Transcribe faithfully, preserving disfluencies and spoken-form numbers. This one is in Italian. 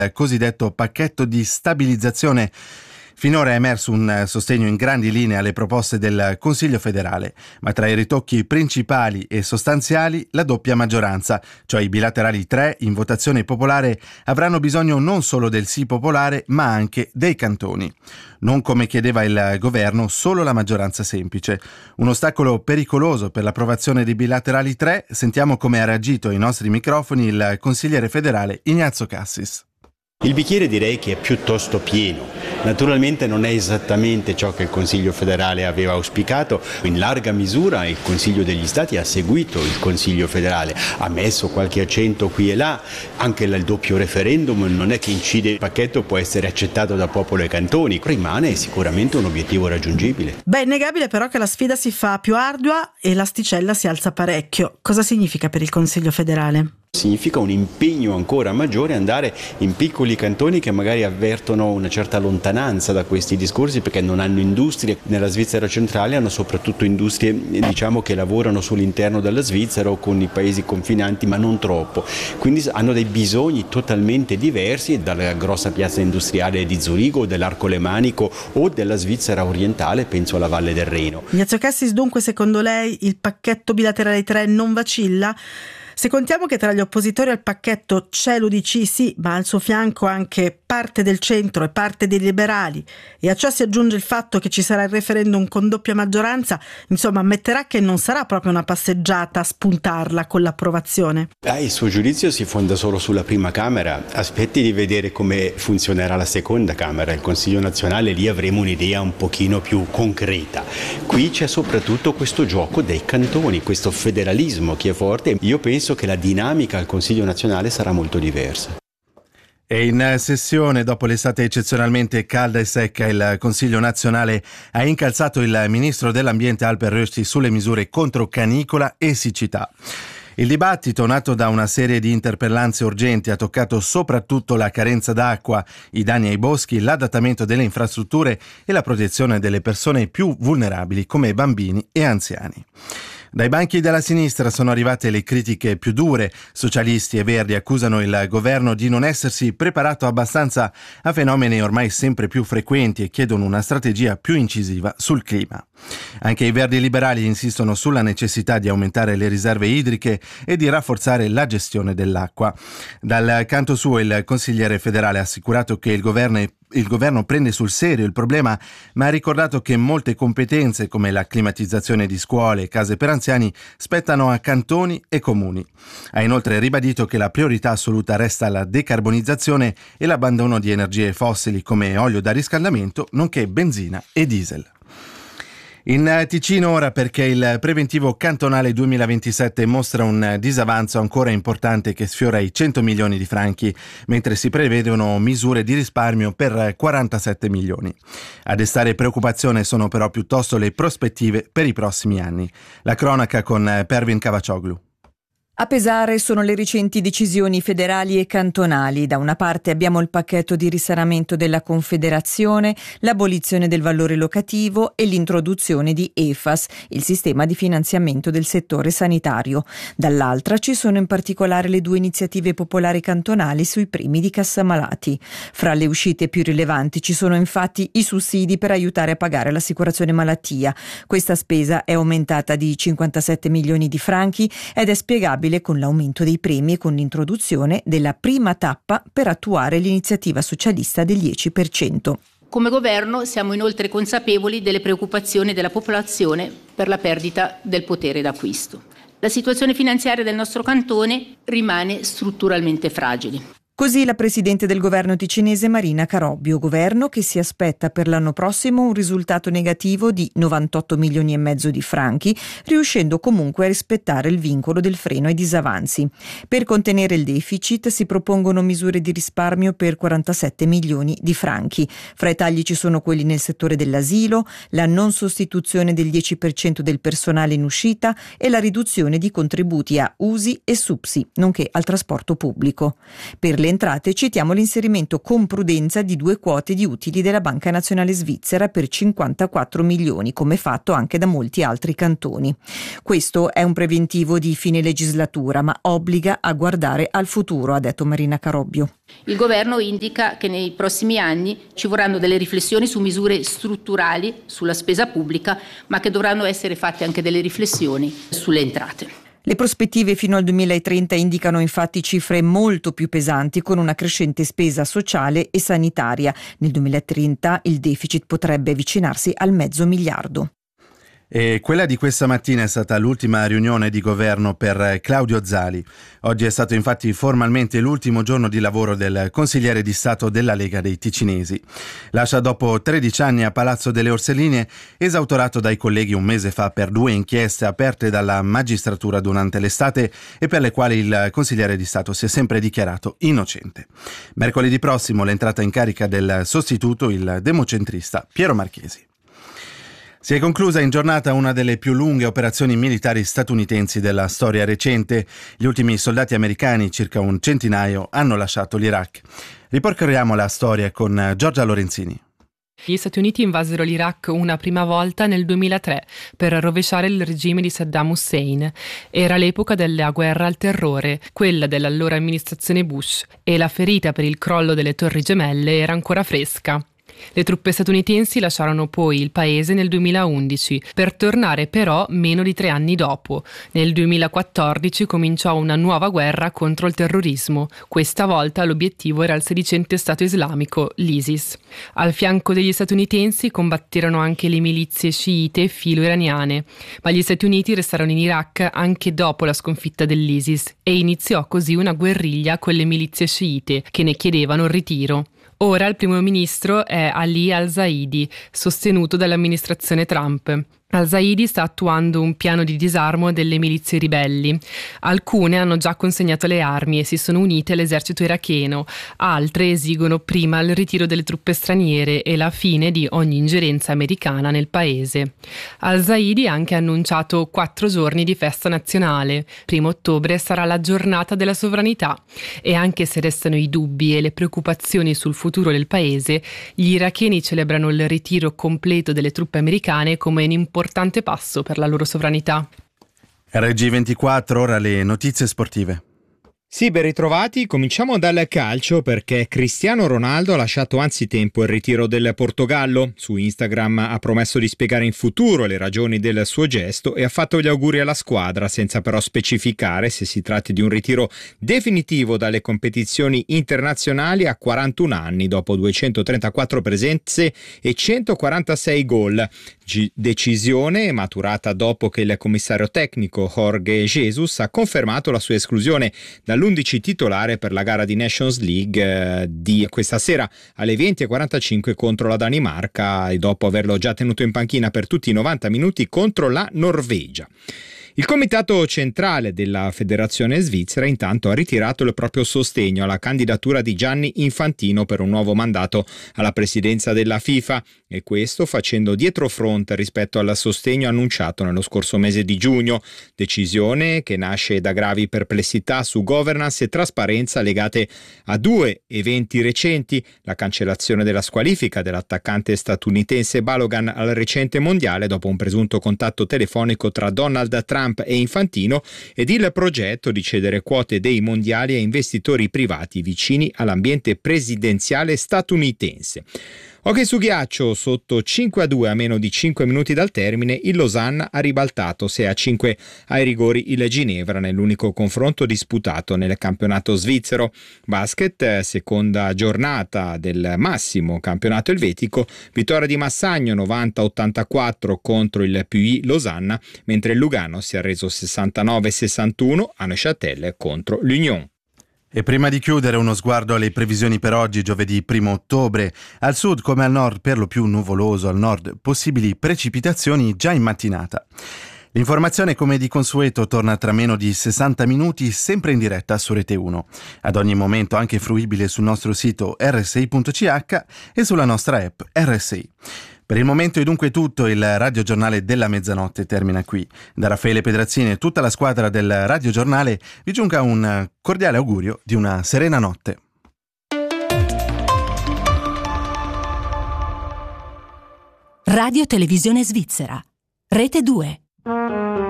cosiddetto pacchetto di stabilizzazione. Finora è emerso un sostegno in grandi linee alle proposte del Consiglio federale, ma tra i ritocchi principali e sostanziali la doppia maggioranza, cioè i bilaterali tre in votazione popolare, avranno bisogno non solo del sì popolare, ma anche dei cantoni. Non come chiedeva il governo, solo la maggioranza semplice. Un ostacolo pericoloso per l'approvazione dei bilaterali tre. Sentiamo come ha reagito ai nostri microfoni il consigliere federale Ignazio Cassis. Il bicchiere direi che è piuttosto pieno. Naturalmente non è esattamente ciò che il Consiglio federale aveva auspicato. In larga misura il Consiglio degli Stati ha seguito il Consiglio federale, ha messo qualche accento qui e là. Anche il doppio referendum non è che incide, il pacchetto può essere accettato da popolo e cantoni. Rimane sicuramente un obiettivo raggiungibile. Beh, è innegabile però che la sfida si fa più ardua e l'asticella si alza parecchio. Cosa significa per il Consiglio federale? Significa un impegno ancora maggiore andare in piccoli cantoni che magari avvertono una certa lontananza da questi discorsi perché non hanno industrie. Nella Svizzera centrale hanno soprattutto industrie, diciamo, che lavorano sull'interno della Svizzera o con i paesi confinanti, ma non troppo. Quindi hanno dei bisogni totalmente diversi dalla grossa piazza industriale di Zurigo, dell'Arco Lemanico o della Svizzera orientale, penso alla Valle del Reno. Ignazio Cassis, dunque secondo lei il pacchetto bilaterale tre non vacilla? Se contiamo che tra gli oppositori al pacchetto c'è l'U D C, sì, ma al suo fianco anche parte del centro e parte dei liberali, e a ciò si aggiunge il fatto che ci sarà il referendum con doppia maggioranza, insomma ammetterà che non sarà proprio una passeggiata a spuntarla con l'approvazione. Ah, il suo giudizio si fonda solo sulla prima Camera. Aspetti di vedere come funzionerà la seconda Camera, il Consiglio nazionale, lì avremo un'idea un pochino più concreta. Qui c'è soprattutto questo gioco dei cantoni, questo federalismo che è forte. Io penso che la dinamica al Consiglio nazionale sarà molto diversa. E in sessione, dopo l'estate eccezionalmente calda e secca, il Consiglio nazionale ha incalzato il ministro dell'Ambiente Alper Rösti sulle misure contro canicola e siccità. Il dibattito, nato da una serie di interpellanze urgenti, ha toccato soprattutto la carenza d'acqua, i danni ai boschi, l'adattamento delle infrastrutture e la protezione delle persone più vulnerabili come bambini e anziani. Dai banchi della sinistra sono arrivate le critiche più dure. Socialisti e Verdi accusano il governo di non essersi preparato abbastanza a fenomeni ormai sempre più frequenti e chiedono una strategia più incisiva sul clima. Anche i Verdi liberali insistono sulla necessità di aumentare le riserve idriche e di rafforzare la gestione dell'acqua. Dal canto suo il consigliere federale ha assicurato che il governo è Il governo prende sul serio il problema, ma ha ricordato che molte competenze come la climatizzazione di scuole e case per anziani spettano a cantoni e comuni. Ha inoltre ribadito che la priorità assoluta resta la decarbonizzazione e l'abbandono di energie fossili come olio da riscaldamento, nonché benzina e diesel. In Ticino ora, perché il preventivo cantonale duemilaventisette mostra un disavanzo ancora importante che sfiora i cento milioni di franchi, mentre si prevedono misure di risparmio per quarantasette milioni. A destare preoccupazione sono però piuttosto le prospettive per i prossimi anni. La cronaca con Pervin Cavaccioglu. A pesare sono le recenti decisioni federali e cantonali. Da una parte abbiamo il pacchetto di risanamento della Confederazione, l'abolizione del valore locativo e l'introduzione di E F A S, il sistema di finanziamento del settore sanitario. Dall'altra ci sono in particolare le due iniziative popolari cantonali sui premi di cassamalati. Fra le uscite più rilevanti ci sono infatti i sussidi per aiutare a pagare l'assicurazione malattia. Questa spesa è aumentata di cinquantasette milioni di franchi ed è spiegabile con l'aumento dei premi e con l'introduzione della prima tappa per attuare l'iniziativa socialista del dieci per cento. Come governo siamo inoltre consapevoli delle preoccupazioni della popolazione per la perdita del potere d'acquisto. La situazione finanziaria del nostro cantone rimane strutturalmente fragile. Così la presidente del governo ticinese Marina Carobbio, governo che si aspetta per l'anno prossimo un risultato negativo di novantotto milioni e mezzo di franchi, riuscendo comunque a rispettare il vincolo del freno ai disavanzi. Per contenere il deficit si propongono misure di risparmio per quarantasette milioni di franchi. Fra i tagli ci sono quelli nel settore dell'asilo, la non sostituzione del dieci per cento del personale in uscita e la riduzione di contributi a U S I e S U P S I, nonché al trasporto pubblico. Per le entrate citiamo l'inserimento con prudenza di due quote di utili della Banca Nazionale Svizzera per cinquantaquattro milioni, come fatto anche da molti altri cantoni. Questo è un preventivo di fine legislatura, ma obbliga a guardare al futuro, ha detto Marina Carobbio. Il governo indica che nei prossimi anni ci vorranno delle riflessioni su misure strutturali sulla spesa pubblica, ma che dovranno essere fatte anche delle riflessioni sulle entrate. Le prospettive fino al duemilatrenta indicano infatti cifre molto più pesanti, con una crescente spesa sociale e sanitaria. Nel duemilatrenta il deficit potrebbe avvicinarsi al mezzo miliardo. E quella di questa mattina è stata l'ultima riunione di governo per Claudio Zali. Oggi è stato infatti formalmente l'ultimo giorno di lavoro del consigliere di Stato della Lega dei Ticinesi. Lascia dopo tredici anni a Palazzo delle Orselline, esautorato dai colleghi un mese fa per due inchieste aperte dalla magistratura durante l'estate e per le quali il consigliere di Stato si è sempre dichiarato innocente. Mercoledì prossimo l'entrata in carica del sostituto, il democentrista Piero Marchesi. Si è conclusa in giornata una delle più lunghe operazioni militari statunitensi della storia recente. Gli ultimi soldati americani, circa un centinaio, hanno lasciato l'Iraq. Ripercorriamo la storia con Giorgia Lorenzini. Gli Stati Uniti invasero l'Iraq una prima volta nel duemilatré per rovesciare il regime di Saddam Hussein. Era l'epoca della guerra al terrore, quella dell'allora amministrazione Bush, e la ferita per il crollo delle Torri Gemelle era ancora fresca. Le truppe statunitensi lasciarono poi il paese nel duemilaundici, per tornare però meno di tre anni dopo. Nel duemilaquattordici cominciò una nuova guerra contro il terrorismo. Questa volta l'obiettivo era il sedicente Stato islamico, l'ISIS. Al fianco degli statunitensi combatterono anche le milizie sciite filo-iraniane, ma gli Stati Uniti restarono in Iraq anche dopo la sconfitta dell'ISIS e iniziò così una guerriglia con le milizie sciite che ne chiedevano il ritiro. Ora il primo ministro è Ali al-Zaidi, sostenuto dall'amministrazione Trump. Al-Zaidi sta attuando un piano di disarmo delle milizie ribelli. Alcune hanno già consegnato le armi e si sono unite all'esercito iracheno, altre esigono prima il ritiro delle truppe straniere e la fine di ogni ingerenza americana nel paese. Al-Zaidi ha anche annunciato quattro giorni di festa nazionale. Primo ottobre sarà la giornata della sovranità e anche se restano i dubbi e le preoccupazioni sul futuro del paese, gli iracheni celebrano il ritiro completo delle truppe americane come un importante importante passo per la loro sovranità. R G ventiquattro, ora le notizie sportive. Sì, ben ritrovati. Cominciamo dal calcio perché Cristiano Ronaldo ha lasciato anzitempo il ritiro del Portogallo. Su Instagram ha promesso di spiegare in futuro le ragioni del suo gesto e ha fatto gli auguri alla squadra, senza però specificare se si tratti di un ritiro definitivo dalle competizioni internazionali a quarantuno anni, dopo duecentotrentaquattro presenze e centoquarantasei gol. G- decisione maturata dopo che il commissario tecnico Jorge Jesus ha confermato la sua esclusione dall'undici titolare per la gara di Nations League eh, di questa sera alle venti e quarantacinque contro la Danimarca, e dopo averlo già tenuto in panchina per tutti i novanta minuti contro la Norvegia. Il comitato centrale della federazione svizzera intanto ha ritirato il proprio sostegno alla candidatura di Gianni Infantino per un nuovo mandato alla presidenza della FIFA, e questo facendo dietrofront rispetto al sostegno annunciato nello scorso mese di giugno, decisione che nasce da gravi perplessità su governance e trasparenza legate a due eventi recenti: la cancellazione della squalifica dell'attaccante statunitense Balogan al recente mondiale dopo un presunto contatto telefonico tra Donald Trump e Infantino, ed il progetto di cedere quote dei mondiali a investitori privati vicini all'ambiente presidenziale statunitense. Hockey su ghiaccio, sotto cinque a due a meno di cinque minuti dal termine, il Losanna ha ribaltato sei a cinque ai rigori il Ginevra nell'unico confronto disputato nel campionato svizzero. Basket, seconda giornata del massimo campionato elvetico, vittoria di Massagno novanta a ottantaquattro contro il P U I Losanna, mentre il Lugano si è arreso sessantanove a sessantuno a Neuchâtel contro l'Union. E prima di chiudere, uno sguardo alle previsioni per oggi, giovedì primo ottobre. Al sud come al nord per lo più nuvoloso, al nord possibili precipitazioni già in mattinata. L'informazione, come di consueto, torna tra meno di sessanta minuti, sempre in diretta su Rete uno. Ad ogni momento anche fruibile sul nostro sito erre sei punto ci acca e sulla nostra app R sei. Per il momento è dunque tutto, il radiogiornale della mezzanotte termina qui. Da Raffaele Pedrazzini e tutta la squadra del radiogiornale vi giunga un cordiale augurio di una serena notte. Radio Televisione Svizzera. Rete due.